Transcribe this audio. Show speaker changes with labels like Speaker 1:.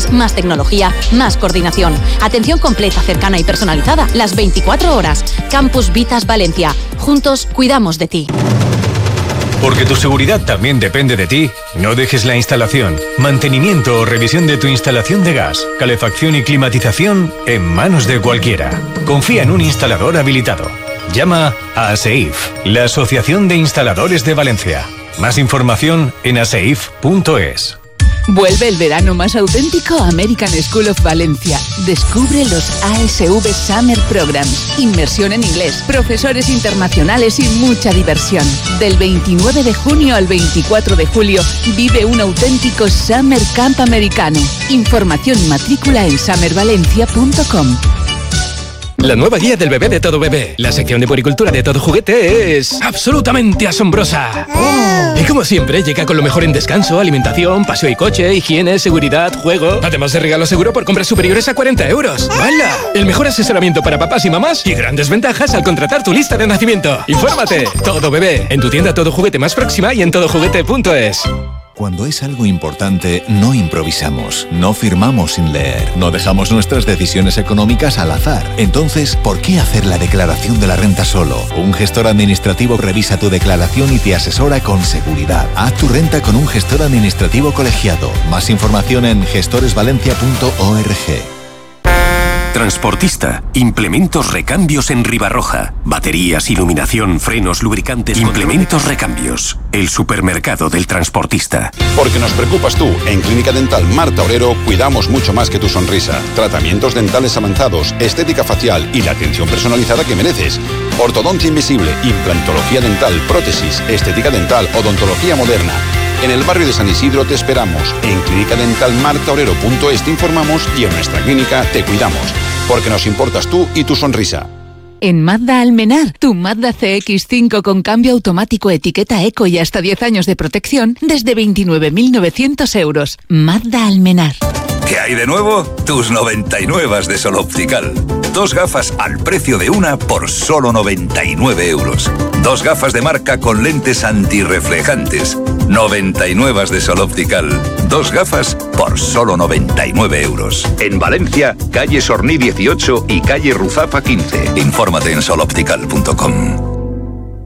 Speaker 1: más tecnología, más coordinación. Atención completa, cercana y personalizada las 24 horas. Campus Vitas Valencia. Juntos cuidamos de ti.
Speaker 2: Porque tu seguridad también depende de ti, no dejes la instalación, mantenimiento o revisión de tu instalación de gas, calefacción y climatización en manos de cualquiera. Confía en un instalador habilitado. Llama a ASEIF, la Asociación de Instaladores de Valencia. Más información en aseif.es.
Speaker 3: Vuelve el verano más auténtico a American School of Valencia. Descubre los ASV Summer Programs. Inmersión en inglés, profesores internacionales y mucha diversión. Del 29 de junio al 24 de julio, vive un auténtico Summer Camp americano. Información y matrícula en summervalencia.com.
Speaker 4: La nueva guía del bebé de Todo Bebé. La sección de puericultura de Todo Juguete es absolutamente asombrosa. Y como siempre, llega con lo mejor en descanso, alimentación, paseo y coche, higiene, seguridad, juego. Además de regalo seguro por compras superiores a 40 euros. ¡Hala! El mejor asesoramiento para papás y mamás y grandes ventajas al contratar tu lista de nacimiento. ¡Infórmate! Todo Bebé. En tu tienda Todo Juguete más próxima y en todojuguete.es.
Speaker 5: Cuando es algo importante, no improvisamos, no firmamos sin leer, no dejamos nuestras decisiones económicas al azar. Entonces, ¿por qué hacer la declaración de la renta solo? Un gestor administrativo revisa tu declaración y te asesora con seguridad. Haz tu renta con un gestor administrativo colegiado. Más información en gestoresvalencia.org.
Speaker 6: Transportista. Implementos Recambios en Ribarroja. Baterías, iluminación, frenos, lubricantes... Implementos Recambios. El supermercado del transportista.
Speaker 7: Porque nos preocupas tú. En Clínica Dental Marta Orero cuidamos mucho más que tu sonrisa. Tratamientos dentales avanzados, estética facial y la atención personalizada que mereces. Ortodoncia invisible, implantología dental, prótesis, estética dental, odontología moderna. En el barrio de San Isidro te esperamos. En clínicadentalmartaorero.es te informamos y en nuestra clínica te cuidamos. Porque nos importas tú y tu sonrisa.
Speaker 3: En Mazda Almenar, tu Mazda CX-5 con cambio automático, etiqueta eco y hasta 10 años de protección desde 29.900 euros. Mazda Almenar.
Speaker 8: ¿Qué hay de nuevo? Tus 99 de Sol Optical. 2 gafas al precio de una por solo 99 euros. 2 gafas de marca con lentes antirreflejantes. 99 de Sol Optical. 2 gafas por solo 99 euros. En Valencia, calle Sorní 18 y calle Ruzafa 15. Infórmate en soloptical.com.